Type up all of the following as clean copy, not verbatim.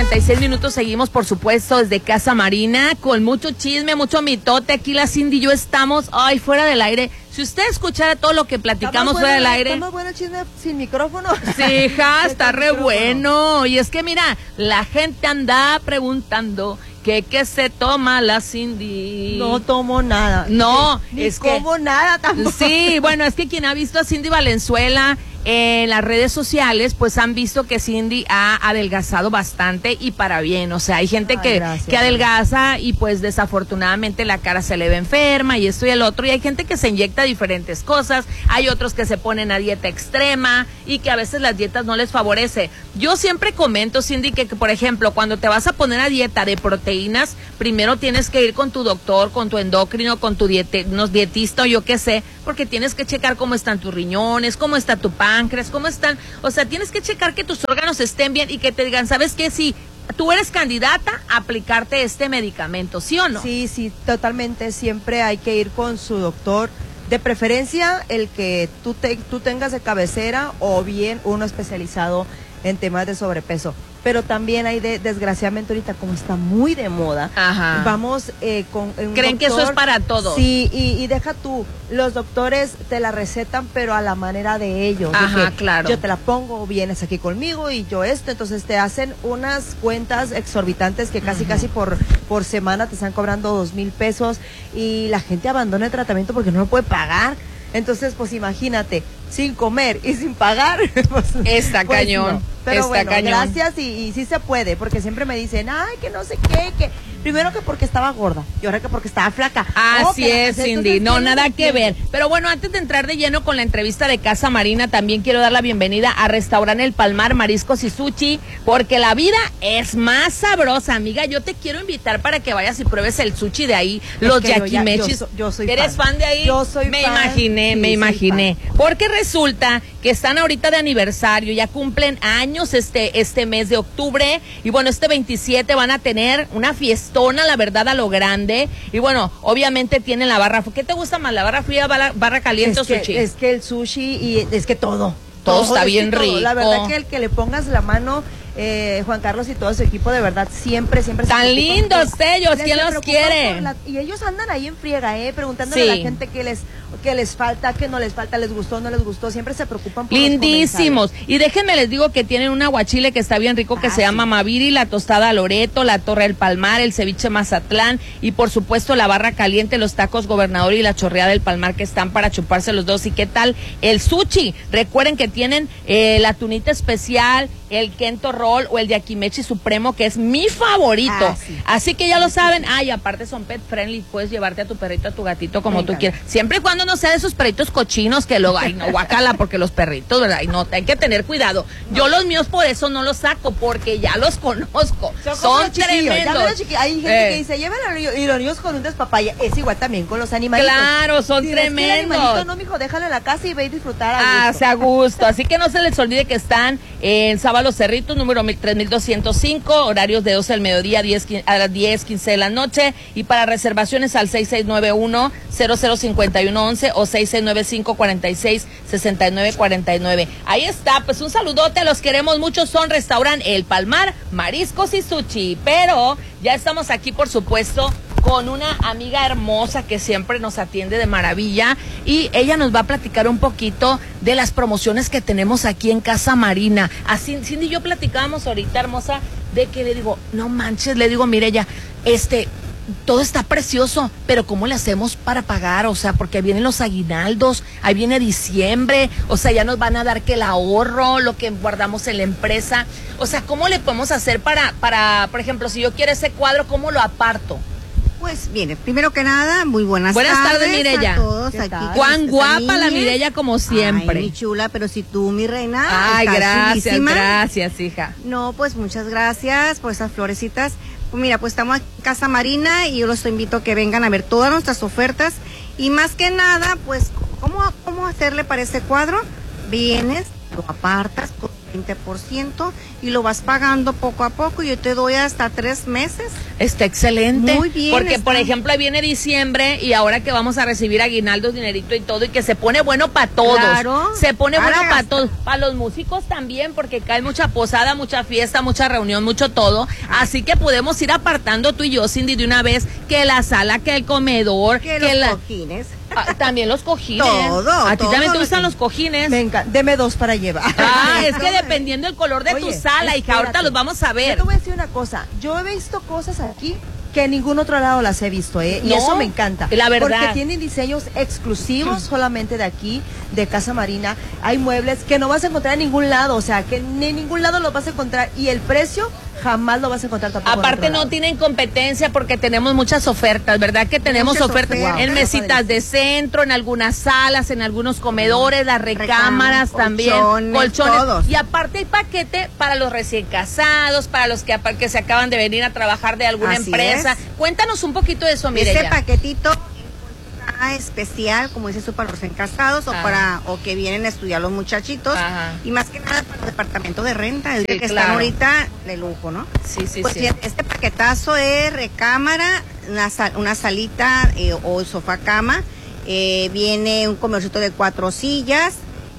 9:46, seguimos por supuesto desde Casa Marina con mucho chisme, mucho mitote. Aquí la Cindy y yo estamos, fuera del aire. Si usted escuchara todo lo que platicamos fuera del aire. ¿Está más bueno el chisme sin micrófono? Sí, hija, está re bueno. Y es que mira, la gente anda preguntando ¿qué se toma la Cindy? No tomo nada. No, ni es como nada tampoco. Sí, bueno, es que quien ha visto a Cindy Valenzuela en las redes sociales, pues han visto que Cindy ha adelgazado bastante y para bien. O sea, hay gente que adelgaza y pues desafortunadamente la cara se le ve enferma y esto y el otro. Y hay gente que se inyecta diferentes cosas. Hay otros que se ponen a dieta extrema y que a veces las dietas no les favorece. Yo siempre comento, Cindy, que por ejemplo, cuando te vas a poner a dieta de proteínas, primero tienes que ir con tu doctor, con tu endocrino, con tu dietista o yo qué sé, porque tienes que checar cómo están tus riñones, cómo está tu páncreas, cómo están, o sea, tienes que checar que tus órganos estén bien y que te digan, ¿sabes qué? Sí, tú eres candidata a aplicarte este medicamento, ¿sí o no? Sí, totalmente, siempre hay que ir con su doctor, de preferencia el que tú tengas de cabecera o bien uno especializado en temas de sobrepeso. Pero también hay desgraciadamente ahorita como está muy de moda, vamos con un ¿Creen doctor, que eso es para todos? Sí, y deja tú, los doctores te la recetan pero a la manera de ellos. Ajá, claro. Yo te la pongo, vienes aquí conmigo y yo entonces te hacen unas cuentas exorbitantes que casi por semana te están cobrando 2,000 pesos y la gente abandona el tratamiento porque no lo puede pagar. Entonces, pues imagínate, sin comer y sin pagar. Pues, está pues cañón. No. Pero está bueno, cañón. gracias y sí se puede, porque siempre me dicen, que no sé qué, que primero que porque estaba gorda y ahora que porque estaba flaca. Así es, Cindy, no, nada que ver. Pero bueno, antes de entrar de lleno con la entrevista de Casa Marina, también quiero dar la bienvenida a Restaurante El Palmar, Mariscos y Sushi, porque la vida es más sabrosa, amiga. Yo te quiero invitar para que vayas y pruebes el sushi de ahí, los yakimechis. Yo soy ¿Eres fan de ahí? Yo soy me fan. Me imaginé. Porque resulta que están ahorita de aniversario, ya cumplen años este mes de octubre, y bueno, este 27 van a tener una fiestona, la verdad, a lo grande, y bueno, obviamente tienen la barra. ¿Qué te gusta más, la barra fría, barra caliente o sushi? Es que el sushi y es que todo está bien rico. La verdad que el que le pongas la mano, Juan Carlos y todo su equipo, de verdad, siempre tan lindos ellos, ¿quién los quiere? Y ellos andan ahí en friega, preguntándole a la gente qué les falta, qué no les falta, les gustó, no les gustó, siempre se preocupan por lindísimos. Y déjenme les digo que tienen un aguachile que está bien rico, que se llama Maviri, la tostada Loreto, la torre del Palmar, el ceviche Mazatlán y por supuesto la barra caliente, los tacos Gobernador y la chorreada del Palmar, que están para chuparse los dos. ¿Y qué tal el sushi? Recuerden que tienen la tunita especial, el Kento Roll o el Yakimechi Supremo, que es mi favorito. Así que ya lo saben. Y aparte son pet friendly, puedes llevarte a tu perrito, a tu gatito, como tú quieras. Siempre y cuando no sea de esos perritos cochinos que luego, no, guacala, porque los perritos, ¿verdad? No, hay que tener cuidado. Yo los míos por eso no los saco, porque ya los conozco. Son tremendos. Hay gente que dice, llévala y los niños con un despapaya. Es igual también con los animalitos. Claro, son tremendos. No, mijo, déjalo en la casa y ve y disfrutar a gusto. Así que no se les olvide que están en Sábalo Cerritos, número 3205, horarios de 12 del mediodía a 10:15 de la noche, y para reservaciones al 6691-005111 o 6695-466949. Ahí está, pues un saludote, los queremos mucho. Son Restaurante El Palmar, Mariscos y Sushi, pero ya estamos aquí, por supuesto, con una amiga hermosa que siempre nos atiende de maravilla, y ella nos va a platicar un poquito de las promociones que tenemos aquí en Casa Marina. Así, Cindy y yo platicábamos ahorita, hermosa, de que le digo, no manches, le digo, mire ella, todo está precioso, pero ¿cómo le hacemos para pagar? O sea, porque vienen los aguinaldos, ahí viene diciembre, o sea, ya nos van a dar que el ahorro, lo que guardamos en la empresa. O sea, ¿cómo le podemos hacer para, por ejemplo, si yo quiero ese cuadro, ¿cómo lo aparto? Pues mire, primero que nada, muy buenas tardes, Mireya. A todos aquí. Cuán guapa la Mireya, como siempre. Ay, mi chula, pero si tú, mi reina. Ay, gracias, hija. No, pues muchas gracias por esas florecitas. Pues mira, pues estamos en Casa Marina y yo los invito a que vengan a ver todas nuestras ofertas. Y más que nada, pues, ¿cómo hacerle para ese cuadro? Vienes, lo apartas con 20% y lo vas pagando poco a poco. Yo te doy hasta 3 meses. Está excelente. Muy bien. Porque, por ejemplo, ahí viene diciembre y ahora que vamos a recibir aguinaldos, dinerito y todo, y que se pone bueno para todos. Claro. Se pone bueno para todos. Para los músicos también, porque cae mucha posada, mucha fiesta, mucha reunión, mucho todo. Así que podemos ir apartando tú y yo, Cindy, de una vez, que la sala, que el comedor, que los cojines. También los cojines. Todo. A ti también te gustan los cojines. Venga, deme 2 para llevar. Es que dependiendo del color de tu sala, hija, ahorita los vamos a ver. Yo te voy a decir una cosa. Yo he visto cosas aquí que en ningún otro lado las he visto, y No, eso me encanta. la verdad. Porque tienen diseños exclusivos solamente de aquí, de Casa Marina. Hay muebles que no vas a encontrar en ningún lado, o sea, que en ningún lado los vas a encontrar. Y el precio jamás lo vas a encontrar tampoco. Aparte no tienen competencia porque tenemos muchas ofertas, ¿verdad? Que tenemos Muchas ofertas ofertas. en mesitas de centro, en algunas salas, en algunos comedores, las recámaras también, colchones. Todos. Y aparte hay paquete para los recién casados, para los que se acaban de venir a trabajar de alguna Así empresa. es. Cuéntanos un poquito de eso, Mireya. Este paquetito especial, como dices tú, para los recién casados o que vienen a estudiar los muchachitos. Ajá. Y más que nada para el departamento de renta, es Sí, que claro. están ahorita de lujo, ¿no? Sí, sí, Pues sí. fíjate, este paquetazo es recámara, una salita o sofá cama, viene un comedorcito de 4 sillas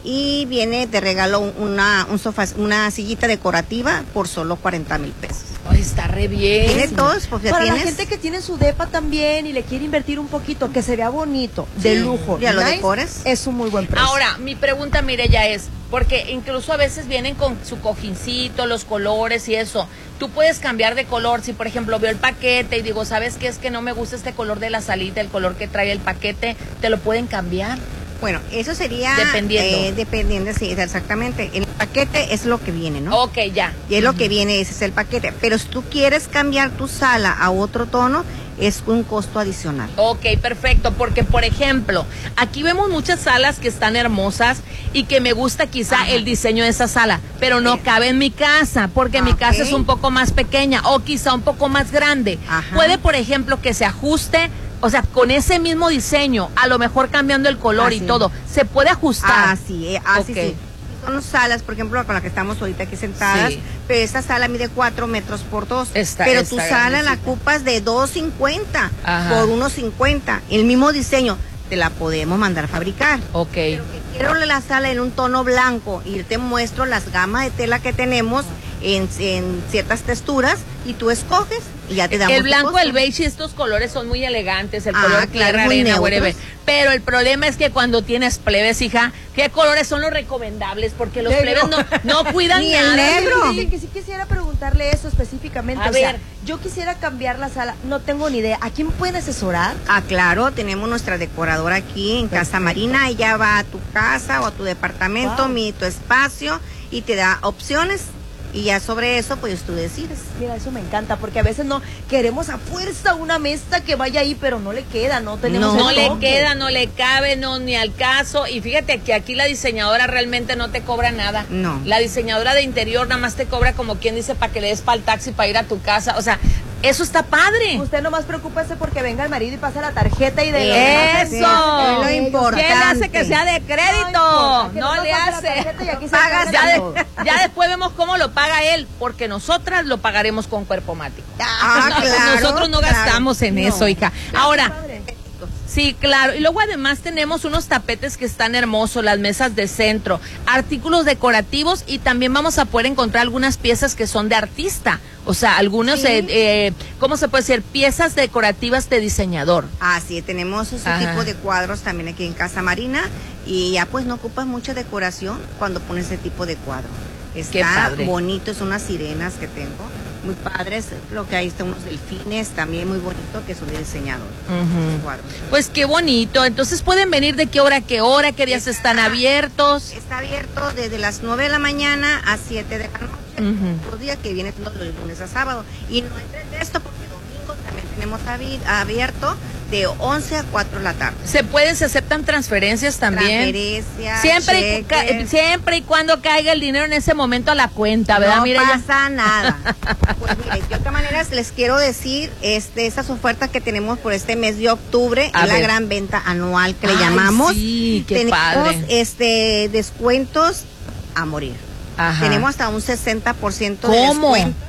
y viene de regalo un sofá, una sillita decorativa por solo 40,000 pesos. Ay, está re bien. Tiene todos, pues ya Para tienes. la gente que tiene su depa también y le quiere invertir un poquito, que se vea bonito, de lujo, ya lo nice, decores. es un muy buen precio. Ahora, mi pregunta, Mireya, es, porque incluso a veces vienen con su cojincito, los colores y eso. Tú puedes cambiar de color. Si, por ejemplo, veo el paquete y digo, ¿sabes qué? Es que no me gusta este color de la salita, el color que trae el paquete, te lo pueden cambiar. Bueno, eso sería Dependiendo. sí, exactamente. El paquete es lo que viene, ¿no? Ok, ya. Y es lo que viene, ese es el paquete. Pero si tú quieres cambiar tu sala a otro tono, es un costo adicional. Ok, perfecto, porque por ejemplo, aquí vemos muchas salas que están hermosas y que me gusta quizá el diseño de esa sala, pero no cabe en mi casa, porque mi casa es un poco más pequeña o quizá un poco más grande. Ajá. Puede, por ejemplo, que se ajuste, o sea, con ese mismo diseño, a lo mejor cambiando el color y todo, se puede ajustar. Así, Ok. sí. Son salas, por ejemplo, con la que estamos ahorita aquí sentadas, Sí. pero esa sala mide 4 metros por 2. Está Pero tu sala la grandecita. ocupas de 2.50 Ajá. por 1.50. El mismo diseño, te la podemos mandar a fabricar. Ok. Pero que quiero la sala en un tono blanco y te muestro las gamas de tela que tenemos en ciertas texturas y tú escoges y ya te damos El tu blanco, costo. el beige y estos colores son muy elegantes, el Ah, color claro, tierra, muy arena, neutros. whatever. Pero el problema es que cuando tienes plebes, hija, ¿qué colores son los recomendables? Porque los Negro. plebes no cuidan Ni el nada. negro. Fíjate que sí quisiera preguntarle eso específicamente. A o sea, ver. yo quisiera cambiar la sala, no tengo ni idea. ¿A quién pueden asesorar? Ah, claro, tenemos nuestra decoradora aquí en Casa Marina. Ella va a tu casa o a tu departamento, Wow. tu espacio y te da opciones. Y ya sobre eso, pues tú decides. Mira, eso me encanta, porque a veces no queremos a fuerza una mesa que vaya ahí, pero no le queda, no tenemos No el le toque. queda, no le cabe, no ni al caso. Y fíjate que aquí la diseñadora realmente no te cobra nada. No. La diseñadora de interior nada más te cobra como quien dice para que le des para el taxi para ir a tu casa. O sea, eso está padre. Usted nomás preocúpese porque venga el marido y pase la tarjeta y de lo demás Eso. así, es lo importante. ¿Qué le hace que sea de crédito? importa, que No nomás le pase la hace. tarjeta y aquí se Pagas encarga Ya, de de- todo. ya después vemos cómo lo paga él, porque nosotras lo pagaremos con cuerpo mático. Ah, claro, Nosotros no claro. gastamos en No. eso, hija. Ahora, Padre. sí, claro. Y luego además tenemos unos tapetes que están hermosos, las mesas de centro, artículos decorativos y también vamos a poder encontrar algunas piezas que son de artista. O sea, algunos, Sí. ¿cómo se puede decir? Piezas decorativas de diseñador. Así, tenemos ese Ajá. tipo de cuadros también aquí en Casa Marina y ya pues no ocupas mucha decoración cuando pones ese tipo de cuadro. Qué Está padre. bonito, son unas sirenas que tengo, muy padres, lo que hay está unos delfines también muy bonitos que son de diseñador. Ujú. Cuadros. Pues qué bonito. Entonces pueden venir de qué hora a qué hora, qué días están abiertos. Está abierto desde las 9 de la mañana a 7 de la noche, Ujú. los días que vienen siendo los lunes a sábado. Y no entres de esto porque domingo también tenemos abierto de 11 a 4 de la tarde. Se aceptan transferencias también. Transferencias, Siempre y cuando caiga el dinero en ese momento a la cuenta, ¿verdad? No Mira, ya- pasa nada. Pues mire, de otra manera les quiero decir, esas ofertas que tenemos por este mes de octubre, A es la ver. gran venta anual que le Ay, llamamos. sí, qué tenemos padre. descuentos a morir. Ajá. Tenemos hasta un 60% de ¿Cómo? descuento.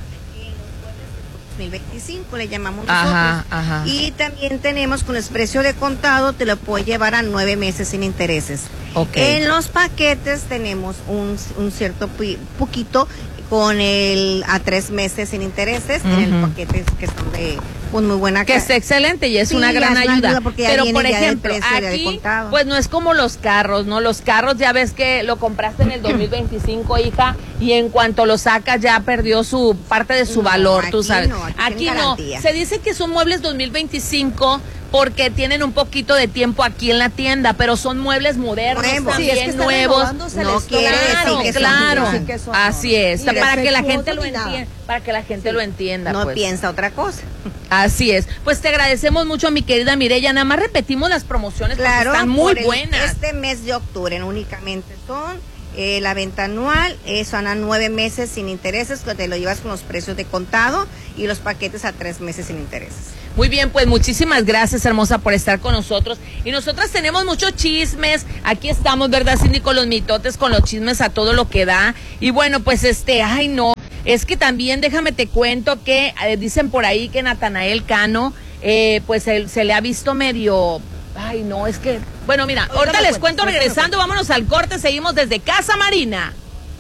2025 le llamamos Ajá, nosotros. ajá. Y también tenemos con el precio de contado, te lo puede llevar a 9 meses sin intereses. Ok. En los paquetes tenemos un cierto poquito con el a 3 meses sin intereses, en el paquete que son de pues, muy buena que es excelente y es una gran ayuda. Pero por ejemplo, aquí pues no es como los carros, ¿no? Los carros ya ves que lo compraste en el 2025, hija, y en cuanto lo sacas ya perdió su parte de su valor, tú sabes. Aquí no. Se dice que son muebles 2025 porque tienen un poquito de tiempo aquí en la tienda, pero son muebles modernos, también sí, es que nuevos. No quiere decir que claro, son claro. así es, para que la gente lo entienda. entienda, para que la gente lo entienda. No pues. piensa otra cosa. Así es. Pues te agradecemos mucho, mi querida Mireya. Nada más repetimos las promociones porque están muy buenas. Este mes de octubre únicamente son la venta anual, son a 9 meses sin intereses, que te lo llevas con los precios de contado, y los paquetes a 3 meses sin intereses. Muy bien, pues muchísimas gracias, hermosa, por estar con nosotros. Y nosotras tenemos muchos chismes. Aquí estamos, ¿verdad, Cindy? Con los mitotes, con los chismes a todo lo que da. Y bueno, pues ay no, es que también déjame te cuento que dicen por ahí que Natanael Cano, pues se le ha visto medio... Ay no, es que... Bueno, mira, ahorita les cuento regresando, vámonos al corte, seguimos desde Casa Marina.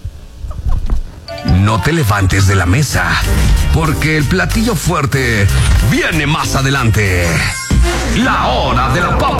No te levantes de la mesa, porque el platillo fuerte viene más adelante. La hora de la papa.